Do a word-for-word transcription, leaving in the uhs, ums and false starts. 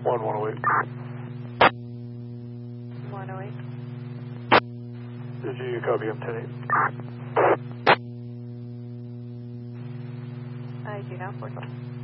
one one oh eight. one oh eight. Did you copy M ten eight? I do now, four twelve.